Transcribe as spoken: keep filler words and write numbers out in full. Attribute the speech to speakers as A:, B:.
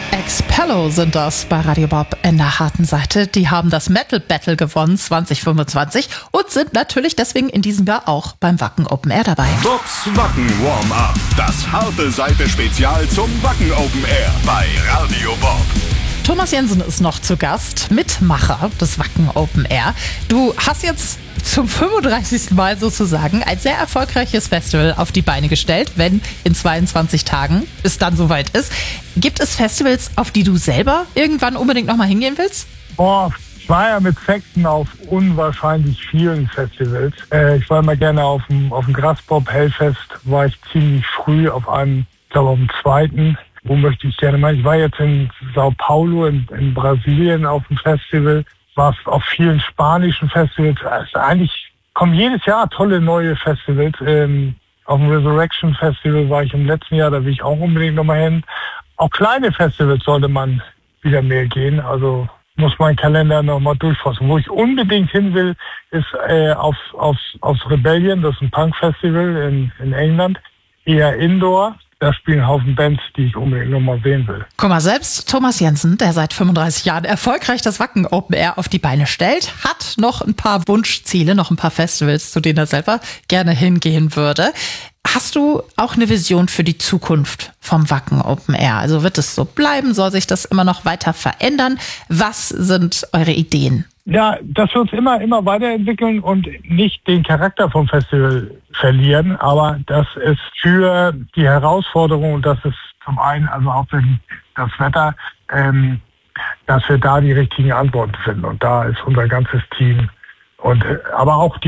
A: Expello sind das bei Radio Bob in der harten Seite. Die haben das Metal Battle gewonnen zwanzig fünfundzwanzig und sind natürlich deswegen in diesem Jahr auch beim Wacken Open Air dabei.
B: Bobs Wacken Warm-Up. Das harte Seite Spezial zum Wacken Open Air bei Radio Bob.
A: Thomas Jensen ist noch zu Gast, Mitmacher des Wacken Open Air. Du hast jetzt zum fünfunddreißigsten Mal sozusagen ein sehr erfolgreiches Festival auf die Beine gestellt, wenn in zweiundzwanzig Tagen es dann soweit ist. Gibt es Festivals, auf die du selber irgendwann unbedingt nochmal hingehen willst?
C: Boah, ich war ja mit Sekten auf unwahrscheinlich vielen Festivals. Äh, ich war immer gerne auf dem, auf dem Graspop Hellfest, war ich ziemlich früh auf einem, ich glaube auf dem zweiten. Wo möchte ich gerne mal? Ich war jetzt in Sao Paulo in, in Brasilien auf dem Festival, war auf vielen spanischen Festivals. Also eigentlich kommen jedes Jahr tolle neue Festivals. Ähm, auf dem Resurrection Festival war ich im letzten Jahr, da will ich auch unbedingt nochmal hin. Auch kleine Festivals sollte man wieder mehr gehen. Also muss mein Kalender nochmal durchfassen. Wo ich unbedingt hin will, ist äh, aufs, aufs, aufs Rebellion, das ist ein Punk-Festival in, in England, eher Indoor. Da spielen Haufen Bands, die ich unbedingt nochmal sehen will.
A: Guck mal, selbst Thomas Jensen, der seit fünfunddreißig Jahren erfolgreich das Wacken Open Air auf die Beine stellt, hat noch ein paar Wunschziele, noch ein paar Festivals, zu denen er selber gerne hingehen würde. Hast du auch eine Vision für die Zukunft vom Wacken Open Air? Also wird es so bleiben? Soll sich das immer noch weiter verändern? Was sind eure Ideen?
C: Ja, dass wir uns immer, immer weiterentwickeln und nicht den Charakter vom Festival verlieren, aber dass es für die Herausforderung, und das ist zum einen, also hauptsächlich das Wetter, ähm, dass wir da die richtigen Antworten finden. Und da ist unser ganzes Team und, aber auch die